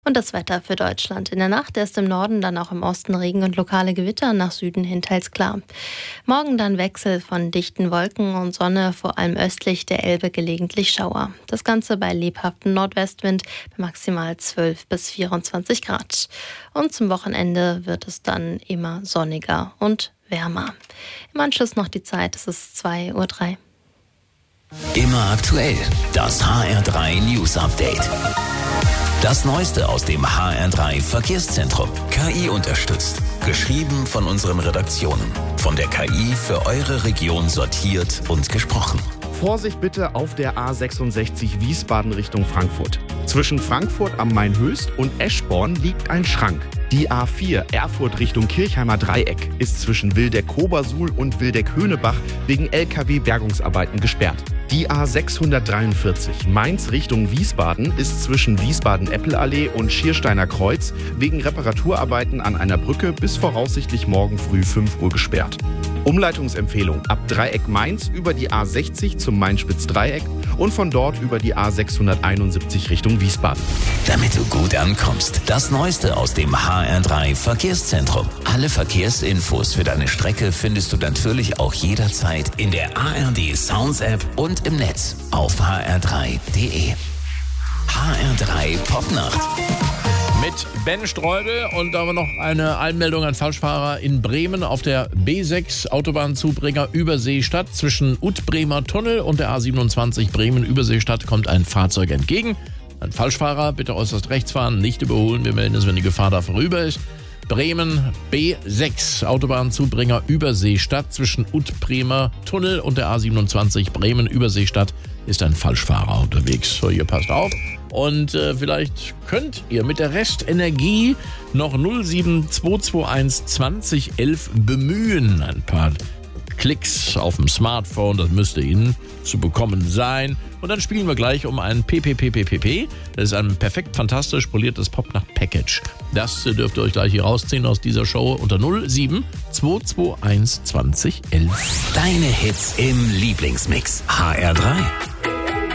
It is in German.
Und das Wetter für Deutschland. In der Nacht erst im Norden, dann auch im Osten Regen und lokale Gewitter, nach Süden hin teils klar. Morgen dann Wechsel von dichten Wolken und Sonne, vor allem östlich der Elbe gelegentlich Schauer. Das Ganze bei lebhaftem Nordwestwind bei maximal 12 bis 24 Grad. Und zum Wochenende wird es dann immer sonniger und wärmer. Im Anschluss noch die Zeit, es ist 2:03 Uhr. Immer aktuell, das HR3 News Update. Das Neueste aus dem HR3 Verkehrszentrum. KI unterstützt. Geschrieben von unseren Redaktionen. Von der KI für eure Region sortiert und gesprochen. Vorsicht bitte auf der A66 Wiesbaden Richtung Frankfurt. Zwischen Frankfurt am Main-Höchst und Eschborn liegt ein Schrank. Die A4 Erfurt Richtung Kirchheimer Dreieck ist zwischen Wildeck-Kobersuhl und Wildeck-Höhnebach wegen LKW-Bergungsarbeiten gesperrt. Die A643 Mainz Richtung Wiesbaden ist zwischen Wiesbaden-Eppelallee und Schiersteiner Kreuz wegen Reparaturarbeiten an einer Brücke bis voraussichtlich morgen früh 5 Uhr gesperrt. Umleitungsempfehlung ab Dreieck Mainz über die A60 zum Main-Spitz-Dreieck und von dort über die A671 Richtung Wiesbaden. Damit du gut ankommst, das Neueste aus dem HR3 Verkehrszentrum. Alle Verkehrsinfos für deine Strecke findest du natürlich auch jederzeit in der ARD Sounds App und im Netz auf hr3.de. HR3 Popnacht. Mit Ben Streubel und da haben wir noch eine Anmeldung an Falschfahrer in Bremen auf der B6 Autobahnzubringer Überseestadt. Zwischen Ut-Bremer Tunnel und der A27 Bremen-Überseestadt kommt ein Fahrzeug entgegen. Ein Falschfahrer, bitte äußerst rechts fahren, nicht überholen. Wir melden es, wenn die Gefahr da vorüber ist. Bremen B6 Autobahnzubringer Überseestadt. Zwischen Ut-Bremer Tunnel und der A27 Bremen-Überseestadt ist ein Falschfahrer unterwegs. So, ihr passt auf. Und vielleicht könnt ihr mit der Restenergie noch 07221 2011 bemühen. Ein paar Klicks auf dem Smartphone, das müsste Ihnen zu bekommen sein. Und dann spielen wir gleich um ein PPPPPP. Das ist ein perfekt fantastisch poliertes Popnacht-Package. Das dürft ihr euch gleich hier rausziehen aus dieser Show unter 07221 2011. Deine Hits im Lieblingsmix. HR3.